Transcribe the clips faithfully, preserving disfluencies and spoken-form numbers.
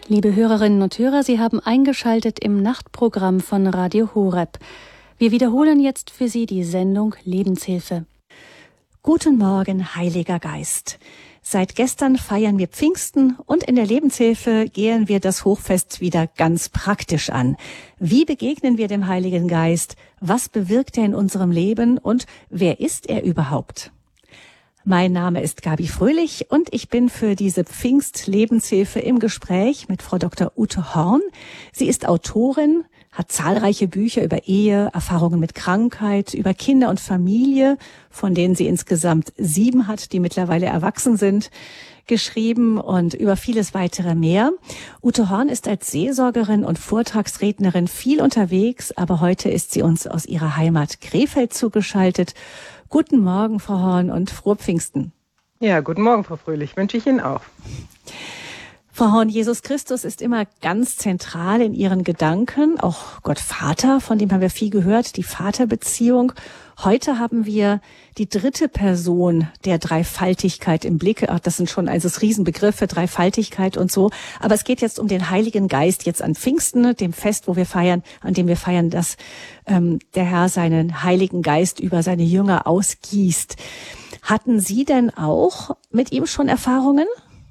Liebe Hörerinnen und Hörer, Sie haben eingeschaltet im Nachtprogramm von Radio Horeb. Wir wiederholen jetzt für Sie die Sendung Lebenshilfe. Guten Morgen, Heiliger Geist. Seit gestern feiern wir Pfingsten und in der Lebenshilfe gehen wir das Hochfest wieder ganz praktisch an. Wie begegnen wir dem Heiligen Geist? Was bewirkt er in unserem Leben und wer ist er überhaupt? Mein Name ist Gabi Fröhlich und ich bin für diese Pfingst-Lebenshilfe im Gespräch mit Frau Doktor Ute Horn. Sie ist Autorin, hat zahlreiche Bücher über Ehe, Erfahrungen mit Krankheit, über Kinder und Familie, von denen sie insgesamt sieben hat, die mittlerweile erwachsen sind, geschrieben und über vieles weitere mehr. Ute Horn ist als Seelsorgerin und Vortragsrednerin viel unterwegs, aber heute ist sie uns aus ihrer Heimat Krefeld zugeschaltet. Guten Morgen, Frau Horn, und frohe Pfingsten. Ja, guten Morgen, Frau Fröhlich, wünsche ich Ihnen auch. Frau Horn, Jesus Christus ist immer ganz zentral in Ihren Gedanken, auch Gott Vater, von dem haben wir viel gehört, die Vaterbeziehung. Heute haben wir die dritte Person der Dreifaltigkeit im Blick. Ach, das sind schon also Riesenbegriffe, Dreifaltigkeit und so. Aber es geht jetzt um den Heiligen Geist, jetzt an Pfingsten, dem Fest, wo wir feiern, an dem wir feiern, dass ähm, der Herr seinen Heiligen Geist über seine Jünger ausgießt. Hatten Sie denn auch mit ihm schon Erfahrungen?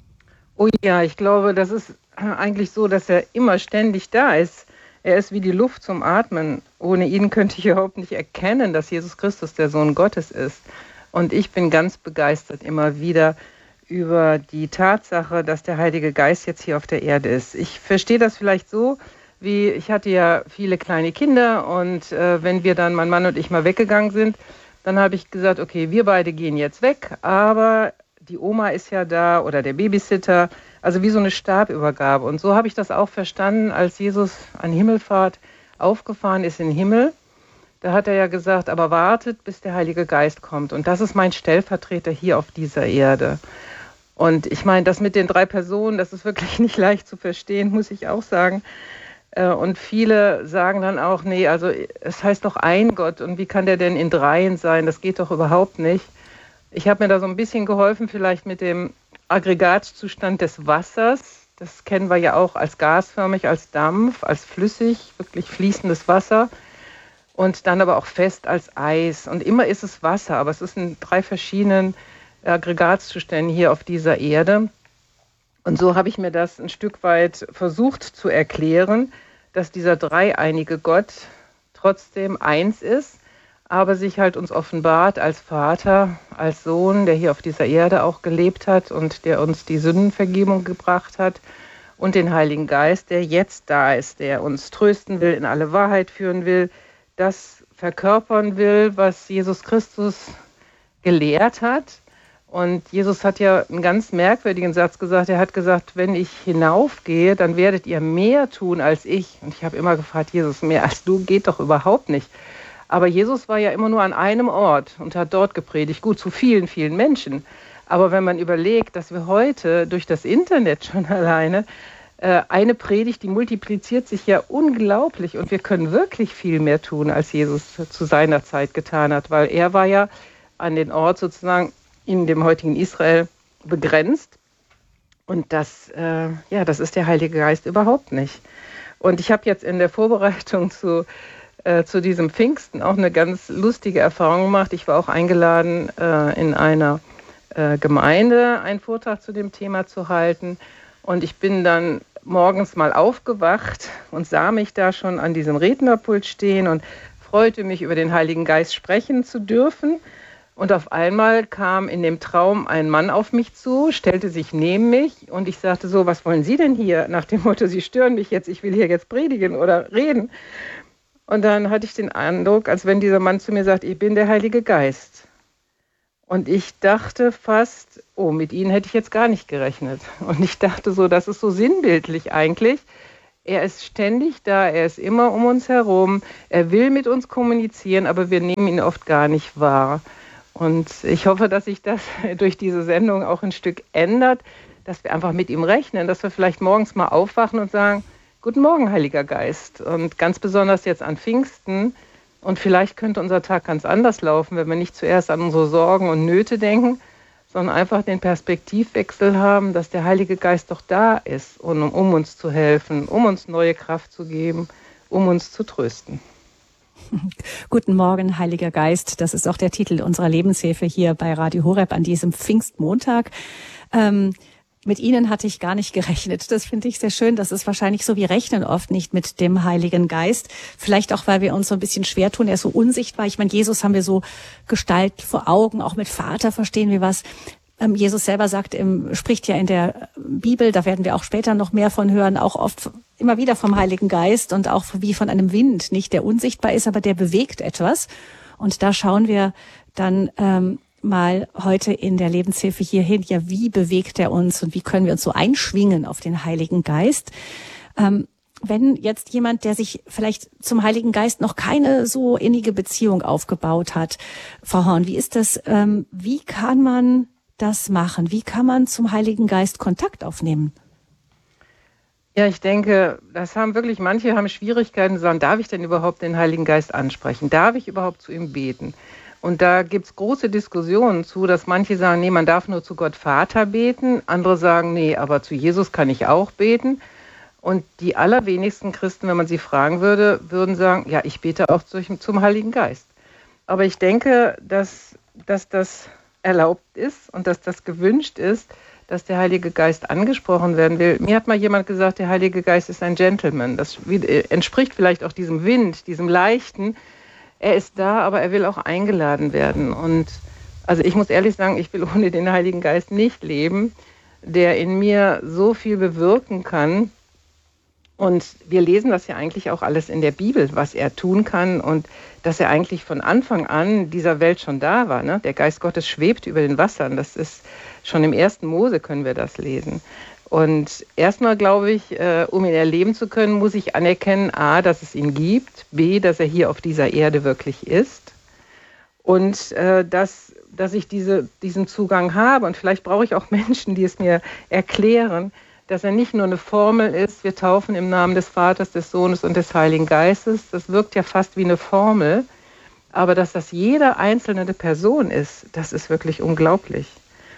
Oh ja, ich glaube, das ist eigentlich so, dass er immer ständig da ist. Er ist wie die Luft zum Atmen. Ohne ihn könnte ich überhaupt nicht erkennen, dass Jesus Christus der Sohn Gottes ist. Und ich bin ganz begeistert immer wieder über die Tatsache, dass der Heilige Geist jetzt hier auf der Erde ist. Ich verstehe das vielleicht so, wie ich hatte ja viele kleine Kinder und äh, wenn wir dann, mein Mann und ich, mal weggegangen sind, dann habe ich gesagt, okay, wir beide gehen jetzt weg, aber die Oma ist ja da oder der Babysitter, also wie so eine Stabübergabe. Und so habe ich das auch verstanden, als Jesus an Himmelfahrt aufgefahren ist in den Himmel. Da hat er ja gesagt, aber wartet, bis der Heilige Geist kommt. Und das ist mein Stellvertreter hier auf dieser Erde. Und ich meine, das mit den drei Personen, das ist wirklich nicht leicht zu verstehen, muss ich auch sagen. Und viele sagen dann auch, nee, also es heißt doch ein Gott und wie kann der denn in dreien sein? Das geht doch überhaupt nicht. Ich habe mir da so ein bisschen geholfen, vielleicht mit dem Aggregatzustand des Wassers. Das kennen wir ja auch als gasförmig, als Dampf, als flüssig, wirklich fließendes Wasser. Und dann aber auch fest als Eis. Und immer ist es Wasser, aber es ist in drei verschiedenen Aggregatzuständen hier auf dieser Erde. Und so habe ich mir das ein Stück weit versucht zu erklären, dass dieser dreieinige Gott trotzdem eins ist, aber sich halt uns offenbart als Vater, als Sohn, der hier auf dieser Erde auch gelebt hat und der uns die Sündenvergebung gebracht hat und den Heiligen Geist, der jetzt da ist, der uns trösten will, in alle Wahrheit führen will, das verkörpern will, was Jesus Christus gelehrt hat. Und Jesus hat ja einen ganz merkwürdigen Satz gesagt. Er hat gesagt, wenn ich hinaufgehe, dann werdet ihr mehr tun als ich. Und ich habe immer gefragt, Jesus, mehr als du geht doch überhaupt nicht. Aber Jesus war ja immer nur an einem Ort und hat dort gepredigt. Gut, zu vielen, vielen Menschen. Aber wenn man überlegt, dass wir heute durch das Internet schon alleine äh, eine Predigt, die multipliziert sich ja unglaublich. Und wir können wirklich viel mehr tun, als Jesus zu seiner Zeit getan hat. Weil er war ja an den Ort sozusagen in dem heutigen Israel begrenzt. Und das, äh, ja, das ist der Heilige Geist überhaupt nicht. Und ich habe jetzt in der Vorbereitung zu zu diesem Pfingsten auch eine ganz lustige Erfahrung gemacht. Ich war auch eingeladen, äh, in einer äh, Gemeinde einen Vortrag zu dem Thema zu halten. Und ich bin dann morgens mal aufgewacht und sah mich da schon an diesem Rednerpult stehen und freute mich, über den Heiligen Geist sprechen zu dürfen. Und auf einmal kam in dem Traum ein Mann auf mich zu, stellte sich neben mich und ich sagte so, was wollen Sie denn hier? Nach dem Motto, Sie stören mich jetzt, ich will hier jetzt predigen oder reden. Und dann hatte ich den Eindruck, als wenn dieser Mann zu mir sagt, ich bin der Heilige Geist. Und ich dachte fast, oh, mit Ihnen hätte ich jetzt gar nicht gerechnet. Und ich dachte so, das ist so sinnbildlich eigentlich. Er ist ständig da, er ist immer um uns herum, er will mit uns kommunizieren, aber wir nehmen ihn oft gar nicht wahr. Und ich hoffe, dass sich das durch diese Sendung auch ein Stück ändert, dass wir einfach mit ihm rechnen, dass wir vielleicht morgens mal aufwachen und sagen, Guten Morgen, Heiliger Geist. Und ganz besonders jetzt an Pfingsten. Und vielleicht könnte unser Tag ganz anders laufen, wenn wir nicht zuerst an unsere Sorgen und Nöte denken, sondern einfach den Perspektivwechsel haben, dass der Heilige Geist doch da ist, um, um uns zu helfen, um uns neue Kraft zu geben, um uns zu trösten. Guten Morgen, Heiliger Geist. Das ist auch der Titel unserer Lebenshilfe hier bei Radio Horeb an diesem Pfingstmontag. Ähm, mit Ihnen hatte ich gar nicht gerechnet. Das finde ich sehr schön. Das ist wahrscheinlich so, wir rechnen oft nicht mit dem Heiligen Geist. Vielleicht auch, weil wir uns so ein bisschen schwer tun. Er ist so unsichtbar. Ich meine, Jesus haben wir so Gestalt vor Augen. Auch mit Vater verstehen wir was. Ähm, Jesus selber sagt, im, spricht ja in der Bibel, da werden wir auch später noch mehr von hören, auch oft immer wieder vom Heiligen Geist und auch wie von einem Wind, nicht der unsichtbar ist, aber der bewegt etwas. Und da schauen wir dann ähm, mal heute in der Lebenshilfe hierhin, ja, wie bewegt er uns und wie können wir uns so einschwingen auf den Heiligen Geist. Ähm, wenn jetzt jemand, der sich vielleicht zum Heiligen Geist noch keine so innige Beziehung aufgebaut hat, Frau Horn, wie ist das, ähm, wie kann man das machen? Wie kann man zum Heiligen Geist Kontakt aufnehmen? Ja, ich denke, das haben wirklich, manche haben Schwierigkeiten, sagen, darf ich denn überhaupt den Heiligen Geist ansprechen? Darf ich überhaupt zu ihm beten? Und da gibt es große Diskussionen zu, dass manche sagen, nee, man darf nur zu Gott Vater beten. Andere sagen, nee, aber zu Jesus kann ich auch beten. Und die allerwenigsten Christen, wenn man sie fragen würde, würden sagen, ja, ich bete auch zum Heiligen Geist. Aber ich denke, dass, dass das erlaubt ist und dass das gewünscht ist, dass der Heilige Geist angesprochen werden will. Mir hat mal jemand gesagt, der Heilige Geist ist ein Gentleman. Das entspricht vielleicht auch diesem Wind, diesem Leichten. Er ist da, aber er will auch eingeladen werden. Und also ich muss ehrlich sagen, ich will ohne den Heiligen Geist nicht leben, der in mir so viel bewirken kann. Und wir lesen das ja eigentlich auch alles in der Bibel, was er tun kann und dass er eigentlich von Anfang an dieser Welt schon da war. Ne? Der Geist Gottes schwebt über den Wassern. Das ist schon im ersten Mose können wir das lesen. Und erstmal glaube ich, äh, um ihn erleben zu können, muss ich anerkennen, a, dass es ihn gibt, b, dass er hier auf dieser Erde wirklich ist und äh, dass, dass ich diese, diesen Zugang habe. Und vielleicht brauche ich auch Menschen, die es mir erklären, dass er nicht nur eine Formel ist, wir taufen im Namen des Vaters, des Sohnes und des Heiligen Geistes. Das wirkt ja fast wie eine Formel, aber dass das jede einzelne Person ist, das ist wirklich unglaublich.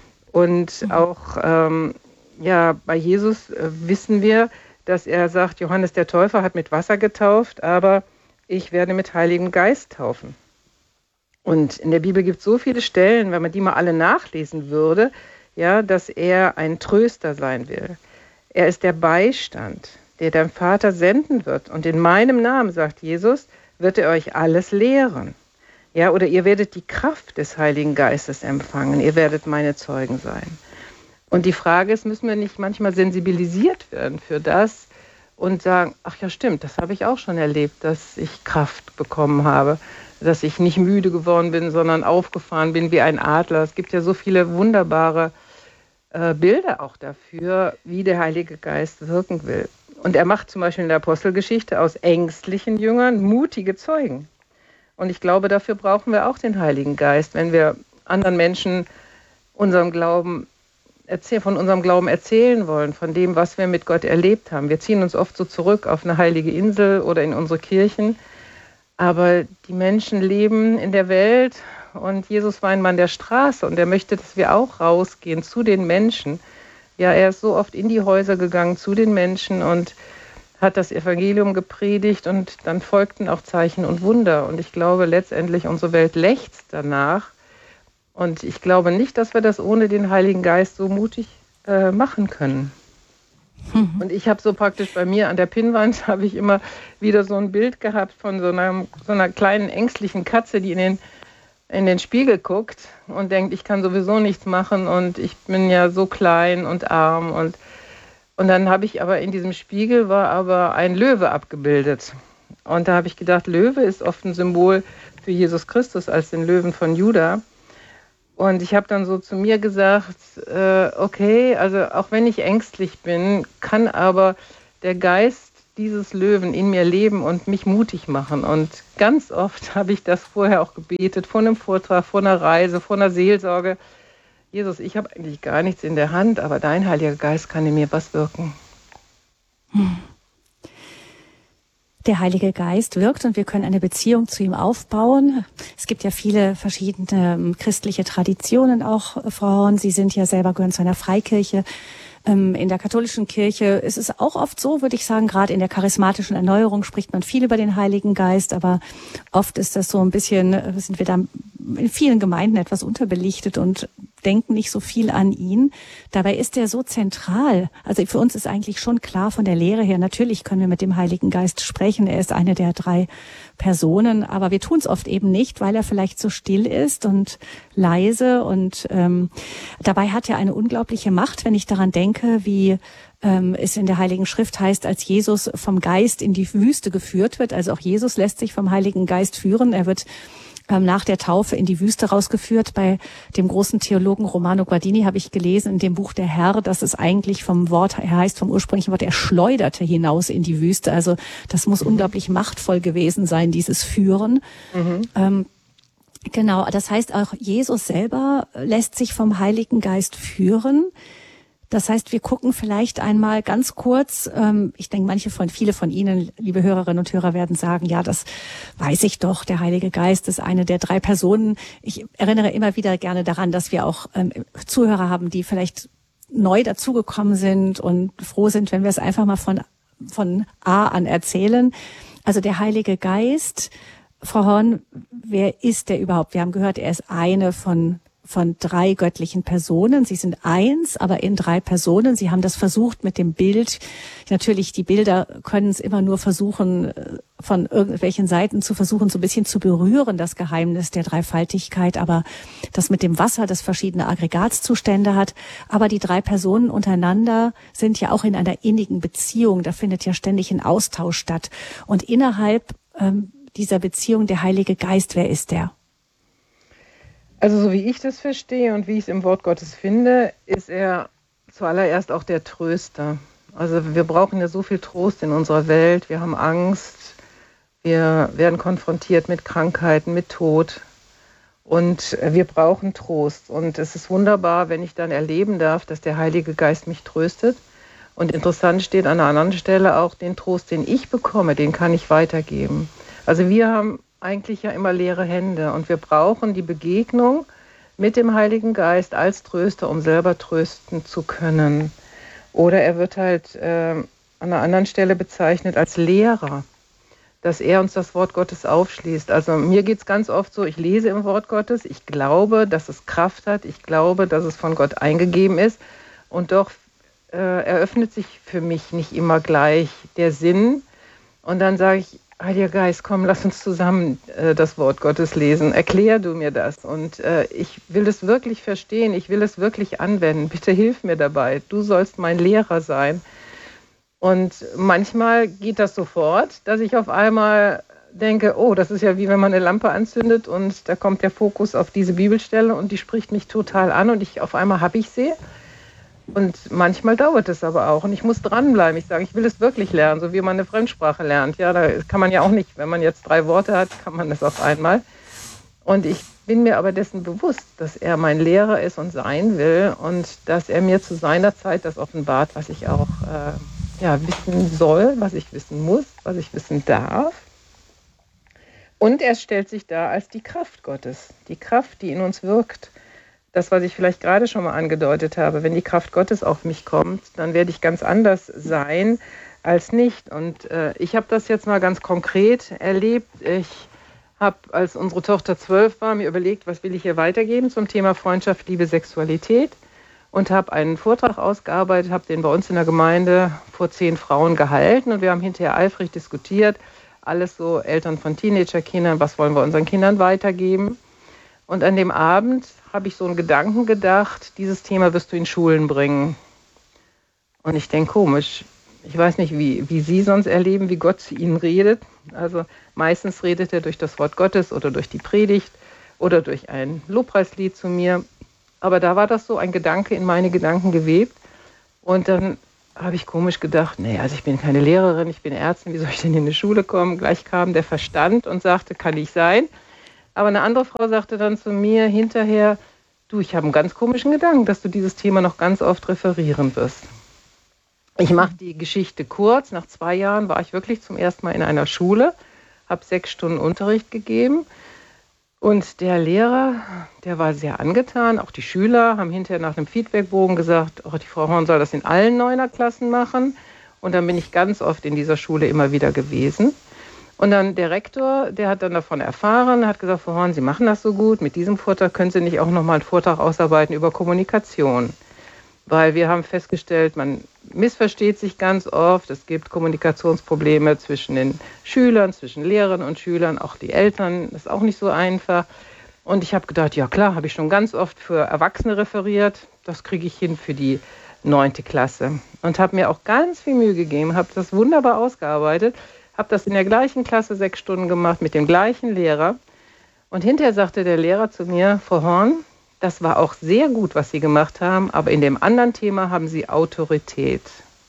Und mhm. auch ähm, ja, bei Jesus äh, wissen wir, dass er sagt, Johannes der Täufer hat mit Wasser getauft, aber ich werde mit Heiligem Geist taufen. Und in der Bibel gibt es so viele Stellen, wenn man die mal alle nachlesen würde, ja, dass er ein Tröster sein will. Er ist der Beistand, der dein Vater senden wird. Und in meinem Namen, sagt Jesus, wird er euch alles lehren. Ja, oder ihr werdet die Kraft des Heiligen Geistes empfangen. Ihr werdet meine Zeugen sein. Und die Frage ist, müssen wir nicht manchmal sensibilisiert werden für das und sagen, ach ja, stimmt, das habe ich auch schon erlebt, dass ich Kraft bekommen habe, dass ich nicht müde geworden bin, sondern aufgefahren bin wie ein Adler. Es gibt ja so viele wunderbare äh, Bilder auch dafür, wie der Heilige Geist wirken will. Und er macht zum Beispiel in der Apostelgeschichte aus ängstlichen Jüngern mutige Zeugen. Und ich glaube, dafür brauchen wir auch den Heiligen Geist, wenn wir anderen Menschen unserem Glauben erzähl- von unserem Glauben erzählen wollen, von dem, was wir mit Gott erlebt haben. Wir ziehen uns oft so zurück auf eine heilige Insel oder in unsere Kirchen, aber die Menschen leben in der Welt und Jesus war ein Mann der Straße und er möchte, dass wir auch rausgehen zu den Menschen. Ja, er ist so oft in die Häuser gegangen zu den Menschen und hat das Evangelium gepredigt und dann folgten auch Zeichen und Wunder. Und ich glaube, letztendlich unsere Welt lechzt danach. Und ich glaube nicht, dass wir das ohne den Heiligen Geist so mutig äh, machen können. Mhm. Und ich habe so praktisch bei mir an der Pinnwand, habe ich immer wieder so ein Bild gehabt von so einer, so einer kleinen ängstlichen Katze, die in den, in den Spiegel guckt und denkt, ich kann sowieso nichts machen und ich bin ja so klein und arm. Und, und dann habe ich aber in diesem Spiegel war aber ein Löwe abgebildet. Und da habe ich gedacht, Löwe ist oft ein Symbol für Jesus Christus als den Löwen von Juda. Und ich habe dann so zu mir gesagt, äh, okay, also auch wenn ich ängstlich bin, kann aber der Geist dieses Löwen in mir leben und mich mutig machen. Und ganz oft habe ich das vorher auch gebetet, vor einem Vortrag, vor einer Reise, vor einer Seelsorge. Jesus, ich habe eigentlich gar nichts in der Hand, aber dein Heiliger Geist kann in mir was wirken. Hm. der Heilige Geist wirkt und wir können eine Beziehung zu ihm aufbauen. Es gibt ja viele verschiedene ähm, christliche Traditionen auch, äh, Frau Horn. Sie sind ja selber, gehören zu einer Freikirche. Ähm, in der katholischen Kirche ist es auch oft so, würde ich sagen, gerade in der charismatischen Erneuerung spricht man viel über den Heiligen Geist, aber oft ist das so ein bisschen, äh, sind wir da in vielen Gemeinden etwas unterbelichtet und denken nicht so viel an ihn. Dabei ist er so zentral. Also für uns ist eigentlich schon klar von der Lehre her, natürlich können wir mit dem Heiligen Geist sprechen. Er ist eine der drei Personen, aber wir tun es oft eben nicht, weil er vielleicht so still ist und leise. Und ähm, dabei hat er eine unglaubliche Macht, wenn ich daran denke, wie ähm, es in der Heiligen Schrift heißt, als Jesus vom Geist in die Wüste geführt wird. Also auch Jesus lässt sich vom Heiligen Geist führen. Er wird nach der Taufe in die Wüste rausgeführt. Bei dem großen Theologen Romano Guardini habe ich gelesen in dem Buch Der Herr, dass es eigentlich vom Wort her heißt, vom ursprünglichen Wort, er schleuderte hinaus in die Wüste. Also das muss mhm. unglaublich machtvoll gewesen sein, dieses Führen. Mhm. Ähm, genau, das heißt auch Jesus selber lässt sich vom Heiligen Geist führen. Das heißt, wir gucken vielleicht einmal ganz kurz, ähm, ich denke, manche von, viele von Ihnen, liebe Hörerinnen und Hörer, werden sagen, ja, das weiß ich doch, der Heilige Geist ist eine der drei Personen. Ich erinnere immer wieder gerne daran, dass wir auch ähm, Zuhörer haben, die vielleicht neu dazugekommen sind und froh sind, wenn wir es einfach mal von, von A an erzählen. Also der Heilige Geist, Frau Horn, wer ist der überhaupt? Wir haben gehört, er ist eine von von drei göttlichen Personen. Sie sind eins, aber in drei Personen. Sie haben das versucht mit dem Bild. Natürlich, die Bilder können es immer nur versuchen, von irgendwelchen Seiten zu versuchen, so ein bisschen zu berühren, das Geheimnis der Dreifaltigkeit. Aber das mit dem Wasser, das verschiedene Aggregatzustände hat. Aber die drei Personen untereinander sind ja auch in einer innigen Beziehung. Da findet ja ständig ein Austausch statt. Und innerhalb ähm, dieser Beziehung der Heilige Geist, wer ist der? Also so wie ich das verstehe und wie ich es im Wort Gottes finde, ist er zuallererst auch der Tröster. Also wir brauchen ja so viel Trost in unserer Welt. Wir haben Angst, wir werden konfrontiert mit Krankheiten, mit Tod und wir brauchen Trost. Und es ist wunderbar, wenn ich dann erleben darf, dass der Heilige Geist mich tröstet. Und interessant steht an einer anderen Stelle auch, den Trost, den ich bekomme, den kann ich weitergeben. Also wir haben eigentlich ja immer leere Hände und wir brauchen die Begegnung mit dem Heiligen Geist als Tröster, um selber trösten zu können. Oder er wird halt äh, an einer anderen Stelle bezeichnet als Lehrer, dass er uns das Wort Gottes aufschließt. Also mir geht es ganz oft so, ich lese im Wort Gottes, ich glaube, dass es Kraft hat, ich glaube, dass es von Gott eingegeben ist und doch äh, eröffnet sich für mich nicht immer gleich der Sinn und dann sage ich, Heiliger Geist, komm, lass uns zusammen äh, das Wort Gottes lesen. Erklär du mir das. Und äh, ich will es wirklich verstehen. Ich will es wirklich anwenden. Bitte hilf mir dabei. Du sollst mein Lehrer sein. Und manchmal geht das sofort, dass ich auf einmal denke, oh, das ist ja wie wenn man eine Lampe anzündet und da kommt der Fokus auf diese Bibelstelle und die spricht mich total an und ich auf einmal habe ich sie. Und manchmal dauert es aber auch und ich muss dranbleiben. Ich sage, ich will es wirklich lernen, so wie man eine Fremdsprache lernt. Ja, da kann man ja auch nicht, wenn man jetzt drei Worte hat, kann man das auf einmal. Und ich bin mir aber dessen bewusst, dass er mein Lehrer ist und sein will und dass er mir zu seiner Zeit das offenbart, was ich auch äh, ja, wissen soll, was ich wissen muss, was ich wissen darf. Und er stellt sich dar als die Kraft Gottes, die Kraft, die in uns wirkt. Das, was ich vielleicht gerade schon mal angedeutet habe, wenn die Kraft Gottes auf mich kommt, dann werde ich ganz anders sein als nicht. Und äh, ich habe das jetzt mal ganz konkret erlebt. Ich habe, als unsere Tochter zwölf war, mir überlegt, was will ich ihr weitergeben zum Thema Freundschaft, Liebe, Sexualität und habe einen Vortrag ausgearbeitet, habe den bei uns in der Gemeinde vor zehn Frauen gehalten und wir haben hinterher eifrig diskutiert, alles so Eltern von Teenagerkindern, was wollen wir unseren Kindern weitergeben. Und an dem Abend habe ich so einen Gedanken gedacht, dieses Thema wirst du in Schulen bringen. Und ich denke, komisch, ich weiß nicht, wie, wie Sie sonst erleben, wie Gott zu Ihnen redet. Also meistens redet er durch das Wort Gottes oder durch die Predigt oder durch ein Lobpreislied zu mir. Aber da war das so ein Gedanke in meine Gedanken gewebt. Und dann habe ich komisch gedacht, nee, also ich bin keine Lehrerin, ich bin Ärztin, wie soll ich denn in die Schule kommen? Gleich kam der Verstand und sagte, kann nicht sein. Aber eine andere Frau sagte dann zu mir hinterher, du, ich habe einen ganz komischen Gedanken, dass du dieses Thema noch ganz oft referieren wirst. Ich mache die Geschichte kurz. Nach zwei Jahren war ich wirklich zum ersten Mal in einer Schule, habe sechs Stunden Unterricht gegeben. Und der Lehrer, der war sehr angetan. Auch die Schüler haben hinterher nach einem Feedbackbogen gesagt, oh, die Frau Horn soll das in allen Neunerklassen machen. Und dann bin ich ganz oft in dieser Schule immer wieder gewesen. Und dann der Rektor, der hat dann davon erfahren, hat gesagt, Frau Horn, Sie machen das so gut, mit diesem Vortrag können Sie nicht auch nochmal einen Vortrag ausarbeiten über Kommunikation. Weil wir haben festgestellt, man missversteht sich ganz oft, es gibt Kommunikationsprobleme zwischen den Schülern, zwischen Lehrern und Schülern, auch die Eltern, das ist auch nicht so einfach. Und ich habe gedacht, ja klar, habe ich schon ganz oft für Erwachsene referiert, das kriege ich hin für die neunte Klasse. Und habe mir auch ganz viel Mühe gegeben, habe das wunderbar ausgearbeitet, habe das in der gleichen Klasse sechs Stunden gemacht mit dem gleichen Lehrer. Und hinterher sagte der Lehrer zu mir, Frau Horn, das war auch sehr gut, was Sie gemacht haben, aber in dem anderen Thema haben Sie Autorität.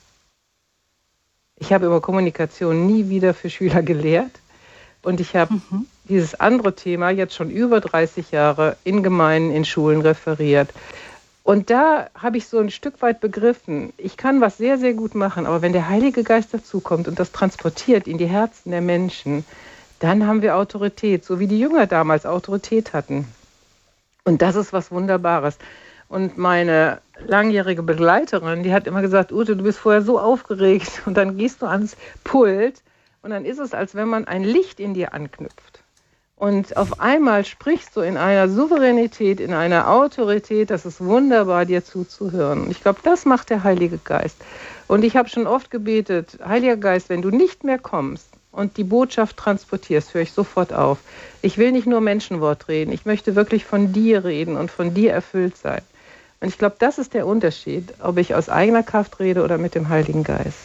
Ich habe über Kommunikation nie wieder für Schüler gelehrt und ich habe mhm. dieses andere Thema jetzt schon über dreißig Jahre in Gemeinden, in Schulen referiert. Und da habe ich so ein Stück weit begriffen, ich kann was sehr, sehr gut machen, aber wenn der Heilige Geist dazukommt und das transportiert in die Herzen der Menschen, dann haben wir Autorität, so wie die Jünger damals Autorität hatten. Und das ist was Wunderbares. Und meine langjährige Begleiterin, die hat immer gesagt, Ute, du bist vorher so aufgeregt und dann gehst du ans Pult und dann ist es, als wenn man ein Licht in dir anknüpft. Und auf einmal sprichst du in einer Souveränität, in einer Autorität, das ist wunderbar, dir zuzuhören. Und ich glaube, das macht der Heilige Geist. Und ich habe schon oft gebetet, Heiliger Geist, wenn du nicht mehr kommst und die Botschaft transportierst, höre ich sofort auf. Ich will nicht nur Menschenwort reden, ich möchte wirklich von dir reden und von dir erfüllt sein. Und ich glaube, das ist der Unterschied, ob ich aus eigener Kraft rede oder mit dem Heiligen Geist.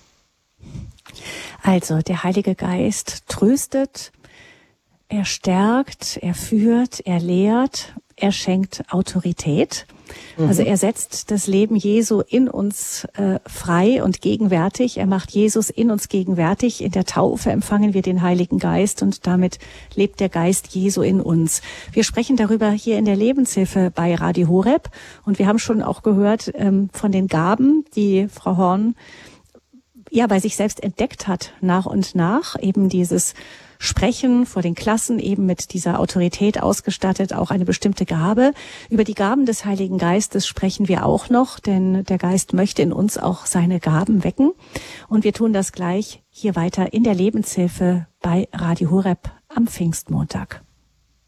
Also, der Heilige Geist tröstet, er stärkt, er führt, er lehrt, er schenkt Autorität. Mhm. Also er setzt das Leben Jesu in uns äh, frei und gegenwärtig. Er macht Jesus in uns gegenwärtig. In der Taufe empfangen wir den Heiligen Geist und damit lebt der Geist Jesu in uns. Wir sprechen darüber hier in der Lebenshilfe bei Radio Horeb und wir haben schon auch gehört ähm, von den Gaben, die Frau Horn ja bei sich selbst entdeckt hat, nach und nach, eben dieses Sprechen vor den Klassen, eben mit dieser Autorität ausgestattet, auch eine bestimmte Gabe. Über die Gaben des Heiligen Geistes sprechen wir auch noch, denn der Geist möchte in uns auch seine Gaben wecken. Und wir tun das gleich hier weiter in der Lebenshilfe bei Radio Horeb am Pfingstmontag.